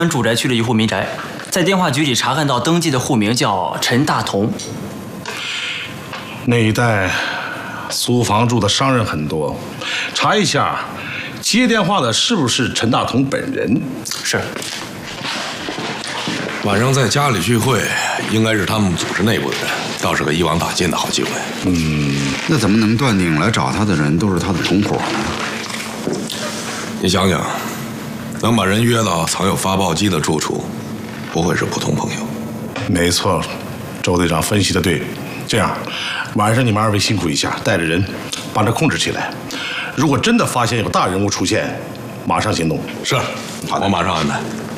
住宅区的一户民宅，在电话局里查看到登记的户名叫陈大同。 那一带租房住的商人很多，查一下接电话的是不是陈大同本人？ 是。 晚上在家里聚会，应该是他们组织内部的人，倒是个一网打尽的好机会。 那怎么能断定来找他的人都是他的同伙呢？ 你想想，能把人约到藏有发报机的住处，不会是普通朋友。 没错，周队长分析的对。这样，晚上你们二位辛苦一下，带着人把这控制起来。如果真的发现有大人物出现，马上行动。 是，我马上安排。